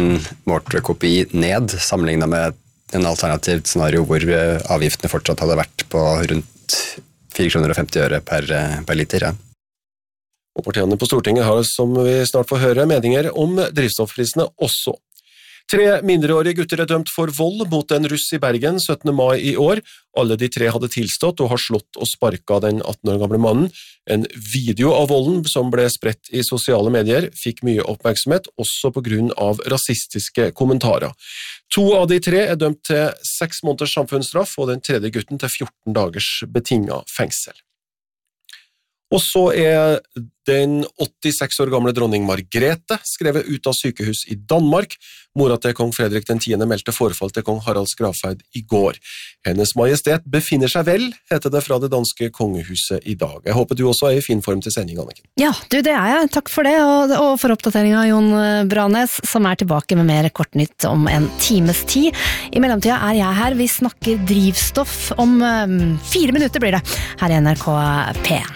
sin Mortary-kopi ned, sammenlignet med en alternativt scenario hvor avgiftene fortsatt hadde vært på rundt 4,50 øre per liter. Ja. Og partiene på Stortinget har, som vi snart får høre, meninger om drivstoffprisene også. 3 mindreårige gutter dømt for vold mot en russ i Bergen 17. mai i år. Alle de 3 hadde tilstått og har slått og sparket den 18 år gamle mannen. En video av volden som ble spredt i sosiale medier fikk mye oppmerksomhet, også på grunn av rasistiske kommentarer. 2 av de 3 dømt til 6 måneders samfunnsstraff, og den 3. gutten til 14 dagers betinget fengsel. Og så den 86 år gamle dronning Margrethe skrevet ut av sykehus i Danmark. Mora til kong Fredrik den 10. meldte forfall til kong Haralds gravferd i går. Hennes majestet befinner seg vel, heter det fra det danske kongehuset i dag. Jeg håper du også i fin form til sending, Anniken. Ja, du, det jeg. Takk for det, og for oppdateringen Jon Branes, som tilbake med mer kortnytt om en times tid. I mellomtida jeg her, vi snakker drivstoff om 4 minutter blir det, her i NRK P1.